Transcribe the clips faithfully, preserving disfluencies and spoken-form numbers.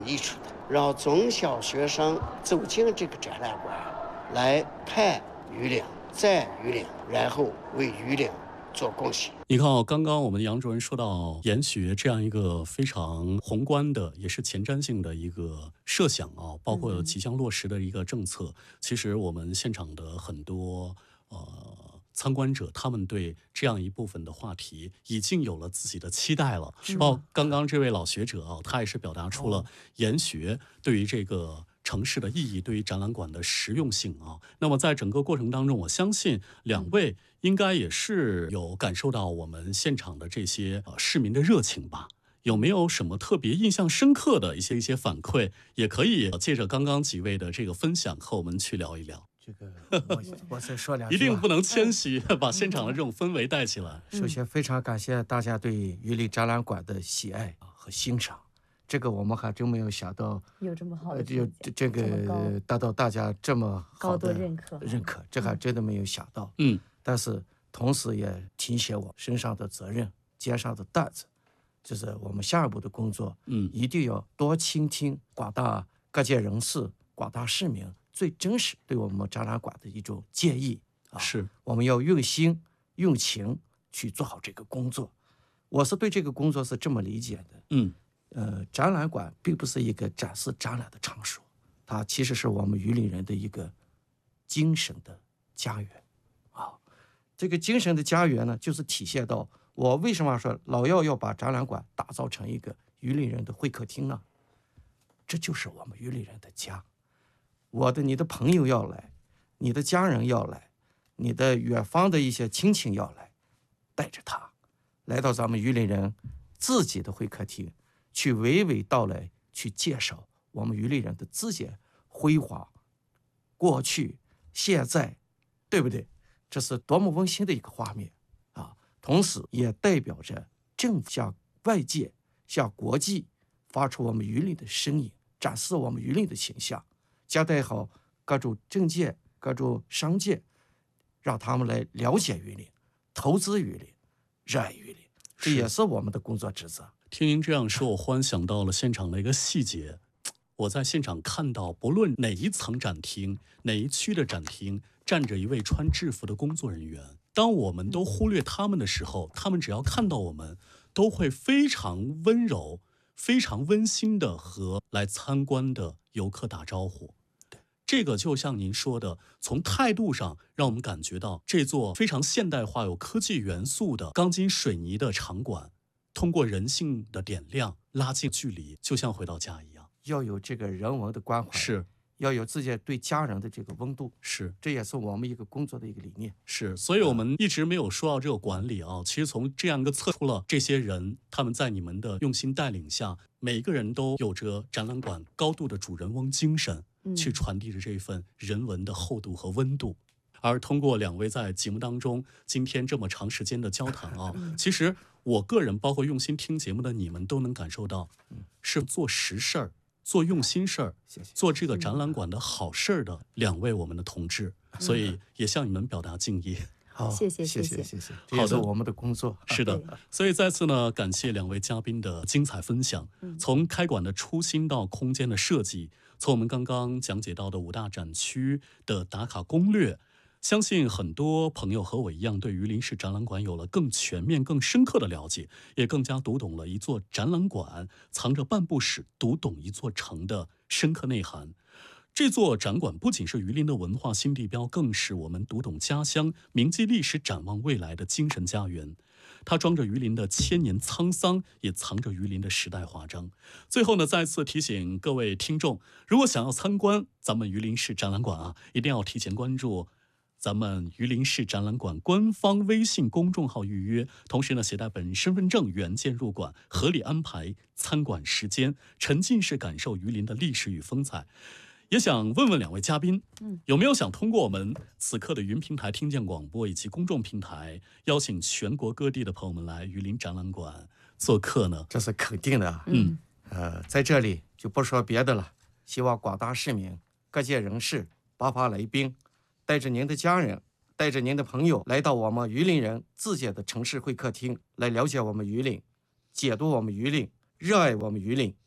艺术的，让中小学生走进这个展览馆，来看榆林，在榆林，然后为榆林做贡献。 你看哦，刚刚我们杨主任说到研学这样一个非常宏观的，也是前瞻性的一个设想啊，包括即将落实的一个政策。嗯、其实我们现场的很多呃参观者，他们对这样一部分的话题已经有了自己的期待了。包括刚刚这位老学者啊，他也是表达出了研学对于这个城市的意义，对于展览馆的实用性啊。那么在整个过程当中，我相信两位应该也是有感受到我们现场的这些、呃、市民的热情吧？有没有什么特别印象深刻的一些一些反馈？也可以借着刚刚几位的这个分享和我们去聊一聊。 这个我我再说两句， 一定不能谦虚，把现场的这种氛围带起来。 首先，非常感谢大家对榆林展览馆的喜爱和欣赏，这个我们还真没有想到有这么好的有这个达到大家这么好的认可， 认可，这还真的没有想到。 嗯， 但是同时也提醒我身上的责任，肩上的担子，就是我们下一步的工作， 嗯， 一定要多倾听广大各界人士、广大市民最真实对我们展览馆的一种建议啊， 是我们要用心用情去做好这个工作。我是对这个工作是这么理解的， 嗯， 呃，展览馆并不是一个展示展览的场所，它其实是我们榆林人的一个精神的家园啊。这个精神的家园呢，就是体现到我为什么说老要要把展览馆打造成一个榆林人的会客厅呢？这就是我们榆林人的家。我的你的朋友要来，你的家人要来，你的远方的一些亲戚要来，带着他来到咱们榆林人自己的会客厅，去娓娓道来，去介绍我们榆林人的自己辉煌过去现在，对不对？这是多么温馨的一个画面啊！同时也代表着正向外界向国际发出我们榆林的声音，展示我们榆林的形象，交代好各种政界、各种商界，让他们来了解榆林，投资榆林，热爱榆林，这也是我们的工作职责。 听您这样说，我忽然想到了现场的一个细节。我在现场看到，不论哪一层展厅、哪一区的展厅，站着一位穿制服的工作人员。当我们都忽略他们的时候，他们只要看到我们，都会非常温柔、非常温馨的和来参观的游客打招呼。这个就像您说的，从态度上让我们感觉到这座非常现代化、有科技元素的钢筋水泥的场馆，通过人性的点亮拉近距离，就像回到家一样。 要有这个人文的关怀， 是要有自己对家人的这个温度， 是， 这也是我们一个工作的一个理念。 是，所以我们一直没有说到这个管理啊。其实从这样一个测出了这些人，他们在你们的用心带领下，每一个人都有着展览馆高度的主人翁精神，嗯、去传递着这份人文的厚度和温度。而通过两位在节目当中今天这么长时间的交谈啊，其实我个人包括用心听节目的你们都能感受到，是做实事儿。做用心事儿，做这个展览馆的好事儿的两位我们的同志，所以也向你们表达敬意。 好， 谢谢谢谢谢谢，这也是我们的工作。 是的，所以再次呢，感谢两位嘉宾的精彩分享。从开馆的初心到空间的设计，从我们刚刚讲解到的五大展区的打卡攻略。相信很多朋友和我一样，对榆林市展览馆有了更全面、更深刻的了解，也更加读懂了一座展览馆藏着半部史、读懂一座城的深刻内涵。这座展馆不仅是榆林的文化新地标，更是我们读懂家乡、铭记历史、展望未来的精神家园。它装着榆林的千年沧桑，也藏着榆林的时代华章。最后呢，再次提醒各位听众，如果想要参观咱们榆林市展览馆啊，一定要提前关注咱们榆林市展览馆官方微信公众号预约，同时呢，携带本人身份证原件入馆，合理安排参观时间，沉浸式感受榆林的历史与风采。也想问问两位嘉宾，嗯，有没有想通过我们此刻的云平台听见广播以及公众平台，邀请全国各地的朋友们来榆林展览馆做客呢？ 这是肯定的， 嗯， 呃，在这里就不说别的了，希望广大市民、各界人士、八方来宾，带着您的家人，带着您的朋友，来到我们榆林人自己的城市会客厅，来了解我们榆林，解读我们榆林，热爱我们榆林。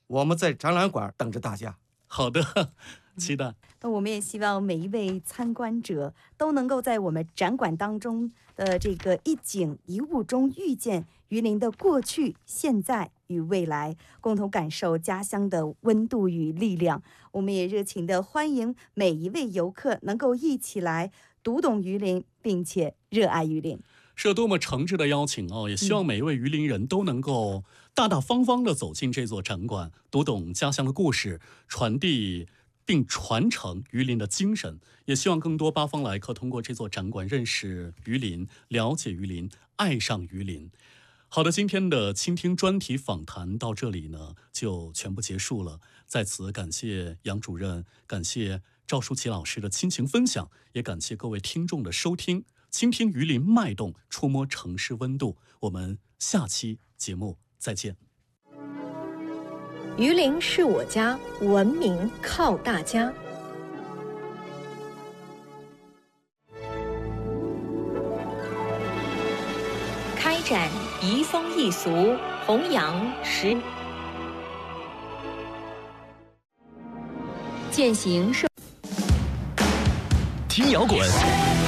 我们在展览馆等着大家。 好的，期待。 那我们也希望每一位参观者都能够在我们展馆当中的这个一景一物中遇见榆林的过去、现在与未来，共同感受家乡的温度与力量。我们也热情地欢迎每一位游客能够一起来读懂榆林，并且热爱榆林。 是多么诚挚的邀请哦！也希望每一位榆林人都能够大大方方地走进这座展馆，读懂家乡的故事，传递并传承榆林的精神。也希望更多八方来客通过这座展馆认识榆林，了解榆林，爱上榆林。好的，今天的倾听专题访谈到这里呢，就全部结束了。在此感谢杨主任，感谢赵淑琪老师的亲情分享，也感谢各位听众的收听。倾听榆林脉动，触摸城市温度。我们下期节目再见。 榆林是我家，文明靠大家。开展移风易俗，弘扬实，践行社， 听摇滚。